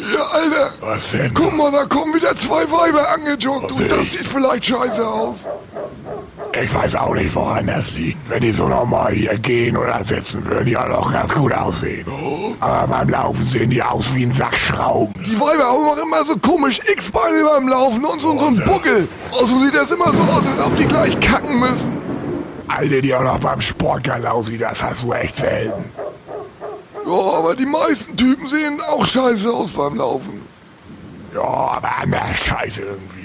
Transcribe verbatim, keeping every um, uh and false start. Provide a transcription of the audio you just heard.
Ja, Alter. Was denn? Guck mal, da kommen wieder zwei Weiber angejoggt. Was Und das ich? sieht vielleicht scheiße aus. Ich weiß auch nicht, woran das liegt. Wenn die so normal hier gehen oder sitzen, würden die auch noch ganz gut aussehen. Oh. Aber beim Laufen sehen die aus wie ein Sack Schrauben. Die Weiber haben auch immer so komisch X-Beine beim Laufen und so, so ein Was? Buckel. Außerdem sieht das immer so aus, als ob die gleich kacken müssen. Alter, die auch noch beim Sport geil aussieht, das hast du echt selten. Ja, aber die meisten Typen sehen auch scheiße aus beim Laufen. Ja, aber anders scheiße irgendwie.